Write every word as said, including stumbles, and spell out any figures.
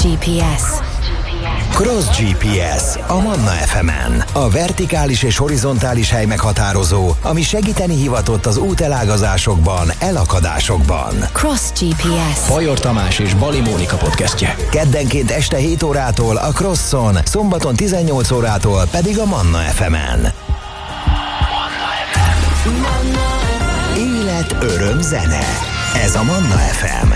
gé pé es. Cross gé pé es a Manna ef emen. A vertikális és horizontális hely meghatározó, ami segíteni hivatott az útelágazásokban, elakadásokban. Cross gé pé es. Bajor Tamás és Bali Mónika podcastje. Keddenként este hét órától a Crosson, szombaton tizennyolc órától pedig a Manna ef emen. Élet, öröm, zene. Ez a Manna ef em.